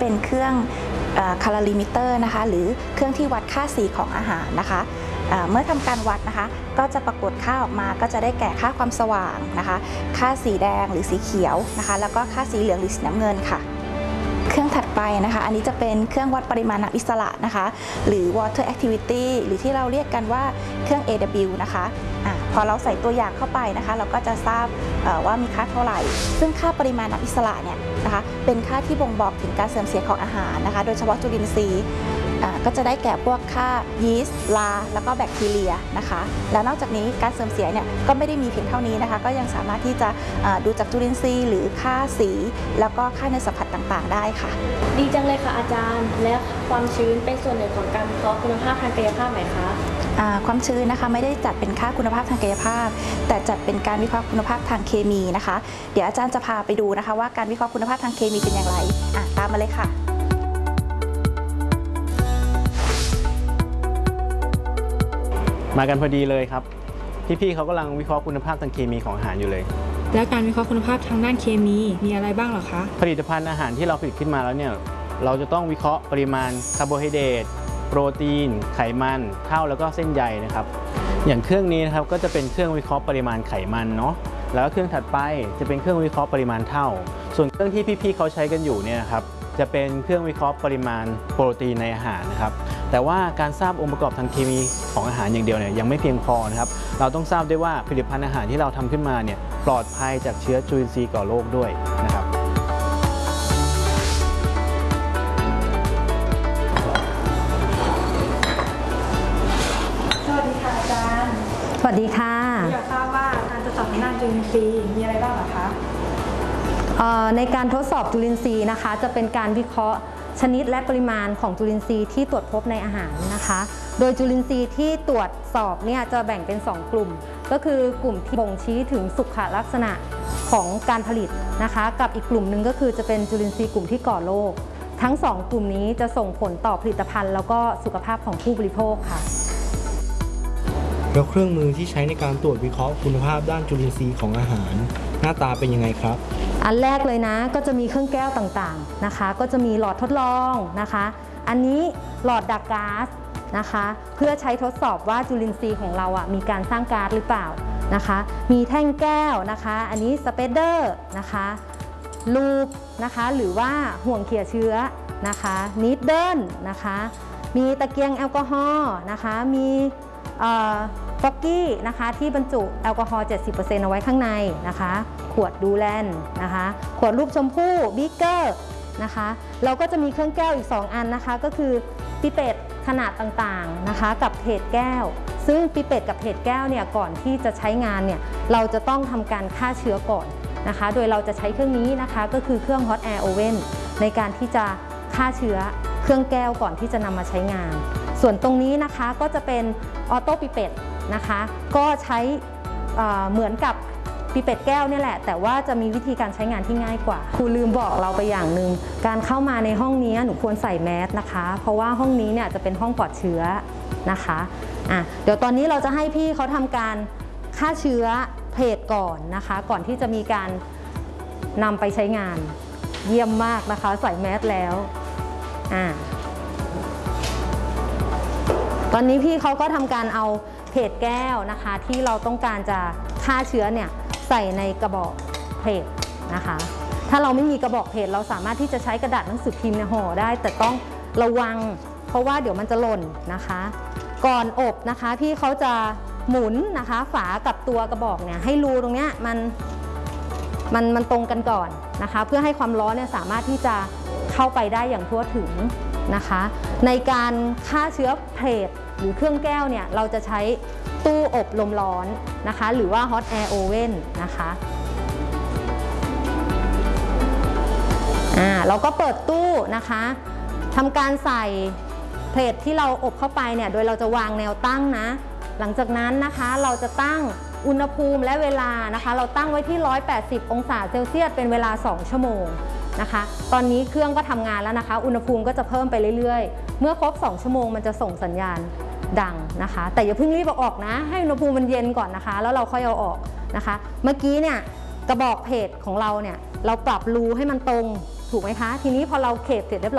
เป็นเครื่องคาลอรีมิเตอร์นะคะหรือเครื่องที่วัดค่าสีของอาหารนะคะเมื่อทำการวัดนะคะก็จะปรากฏค่าออกมาก็จะได้แก่ค่าความสว่างนะคะค่าสีแดงหรือสีเขียวนะคะแล้วก็ค่าสีเหลืองหรือสีน้ำเงินค่ะเครื่องถัดไปนะคะอันนี้จะเป็นเครื่องวัดปริมาณน้ำอิสระนะคะหรือ water activity หรือที่เราเรียกกันว่าเครื่อง AW นะคะพอเราใส่ตัวอย่างเข้าไปนะคะเราก็จะทราบว่ามีค่าเท่าไหร่ซึ่งค่าปริมาณน้ำอิสระเนี่ยนะคะเป็นค่าที่บ่งบอกถึงการเสื่อมเสียของอาหารนะคะโดยเฉพาะจุลินทรีย์ก็จะได้แก่พวกค่ายีสต์ลาแล้วก็แบคทีเรียนะคะแล้วนอกจากนี้การเสื่อมเสียเนี่ยก็ไม่ได้มีเพียงเท่านี้นะคะก็ยังสามารถที่จะดูจากจุลินทรีย์หรือค่าสีแล้วก็ค่าเนื้อสัมผัสต่างๆได้ค่ะดีจังเลยค่ะอาจารย์และความชื้นเป็นส่วนหนึ่งของการวิเคราะห์คุณภาพทางกายภาพไหมคะความชื้นนะคะไม่ได้จัดเป็นค่าคุณภาพทางกายภาพแต่จัดเป็นการวิเคราะห์คุณภาพทางเคมีนะคะเดี๋ยวอาจารย์จะพาไปดูนะคะว่าการวิเคราะห์คุณภาพทางเคมีเป็นอย่างไรตามมาเลยค่ะมากันพอดีเลยครับพี่ๆเขากำลังวิเคราะห์คุณภาพทางเคมีของอาหารอยู่เลยและการวิเคราะห์คุณภาพทางด้านเคมีมีอะไรบ้างหรอคะผลิตภัณฑ์อาหารที่เราผลิตขึ้นมาแล้วเนี่ยเราจะต้องวิเคราะห์ปริมาณคาร์โบไฮเดรตโปรตีนไขมันเท่าแล้วก็เส้นใยนะครับอย่างเครื่องนี้นะครับก็จะเป็นเครื่องวิเคราะห์ปริมาณไขมันเนาะแล้วเครื่องถัดไปจะเป็นเครื่องวิเคราะห์ปริมาณเท่าส่วนเครื่องที่พี่ๆเขาใช้กันอยู่เนี่ยนะครับจะเป็นเครื่องวิเคราะห์ปริมาณโปรตีนในอาหารนะครับแต่ว่าการทราบองค์ประกอบทางเคมีของอาหารอย่างเดียวเนี่ยยังไม่เพียงพอนะครับเราต้องทราบด้วยว่าผลิตภัณฑ์อาหารที่เราทำขึ้นมาเนี่ยปลอดภัยจากเชื้อจุลินทรีย์ก่อโรคด้วยนะครับสวัสดีค่ะอาจารย์สวัสดีค่ะอยากทราบว่าการทดสอบทางด้านจุลินทรีย์มีอะไรบ้างหรอคะในการทดสอบจุลินทรีย์นะคะจะเป็นการวิเคราะห์ชนิดและปริมาณของจุลินทรีย์ที่ตรวจพบในอาหารนะคะโดยจุลินทรีย์ที่ตรวจสอบเนี่ยจะแบ่งเป็น2กลุ่มก็คือกลุ่มที่บ่งชี้ถึงสุขลักษณะของการผลิตนะคะกับอีกกลุ่มหนึ่งก็คือจะเป็นจุลินทรีย์กลุ่มที่ก่อโรคทั้ง2กลุ่มนี้จะส่งผลต่อผลิตภัณฑ์แล้วก็สุขภาพของผู้บริโภคค่ะแล้วเครื่องมือที่ใช้ในการตรวจวิเคราะห์คุณภาพด้านจุลินทรีย์ของอาหารหน้าตาเป็นยังไงครับอันแรกเลยนะก็จะมีเครื่องแก้วต่างๆนะคะก็จะมีหลอดทดลองนะคะอันนี้หลอดดักก๊าซนะคะเพื่อใช้ทดสอบว่าจุลินทรีย์ของเรามีการสร้างก๊าซหรือเปล่านะคะมีแท่งแก้วนะคะอันนี้สเปเดอร์นะคะลูปนะคะหรือว่าห่วงเขี่ยเชื้อนะคะนีดเดิลนะคะมีตะเกียงแอลกอฮอล์นะคะมีฟอกกี้นะคะที่บรรจุแอลกอฮอล์ 70% เอาไว้ข้างในนะคะขวดดูแลนนะคะขวดรูปชมพู่บิ๊กเกอร์นะคะเราก็จะมีเครื่องแก้วอีก2อันนะคะก็คือปิเปตขนาดต่างๆนะคะกับเพจแก้วซึ่งปิเปตกับเพจแก้วเนี่ยก่อนที่จะใช้งานเนี่ยเราจะต้องทำการฆ่าเชื้อก่อนนะคะโดยเราจะใช้เครื่องนี้นะคะก็คือเครื่อง Hot Air Oven ในการที่จะฆ่าเชื้อเครื่องแก้วก่อนที่จะนำมาใช้งานส่วนตรงนี้นะคะก็จะเป็นออโต้ปิเปตนะคะก็ใช้เหมือนกับปิเปตแก้วนี่แหละแต่ว่าจะมีวิธีการใช้งานที่ง่ายกว่าครูลืมบอกเราไปอย่างหนึ่งการเข้ามาในห้องนี้หนูควรใส่แมสนะคะเพราะว่าห้องนี้เนี่ยจะเป็นห้องปลอดเชื้อนะคะเดี๋ยวตอนนี้เราจะให้พี่เขาทำการฆ่าเชื้อเพจก่อนนะคะก่อนที่จะมีการนำไปใช้งานเยี่ยมมากนะคะใส่แมสแล้วตอนนี้พี่เขาก็ทำการเอาเพจแก้วนะคะที่เราต้องการจะฆ่าเชื้อเนี่ยใส่ในกระบอกเพจนะคะถ้าเราไม่มีกระบอกเพจเราสามารถที่จะใช้กระดาษหนังสือพิมพ์ห่อได้แต่ต้องระวังเพราะว่าเดี๋ยวมันจะหล่นนะคะก่อนอบนะคะพี่เขาจะหมุนนะคะฝากับตัวกระบอกเนี่ยให้รูตรงเนี้ยมันตรงกันก่อนนะคะเพื่อให้ความร้อนเนี่ยสามารถที่จะเข้าไปได้อย่างทั่วถึงนะคะในการฆ่าเชื้อเพจหรือเครื่องแก้วเนี่ยเราจะใช้ตู้อบลมร้อนนะคะหรือว่า Hot Air Oven นะคะเราก็เปิดตู้นะคะทำการใส่เพจที่เราอบเข้าไปเนี่ยโดยเราจะวางแนวตั้งนะหลังจากนั้นนะคะเราจะตั้งอุณหภูมิและเวลานะคะเราตั้งไว้ที่180องศาเซลเซียสเป็นเวลา2ชั่วโมงนะคะตอนนี้เครื่องก็ทำงานแล้วนะคะอุณหภูมิก็จะเพิ่มไปเรื่อยๆเมื่อครบ2ชั่วโมงมันจะส่งสัญญาณดังนะคะแต่อย่าเพิ่งรีบเอาออกนะให้อุณหภูมิมันเย็นก่อนนะคะแล้วเราค่อยเอาออกนะคะเมื่อกี้เนี่ยกระบอกเพจของเราเนี่ยเราปรับรูให้มันตรงถูกไหมคะทีนี้พอเราเขตเสร็จเรียบร้อย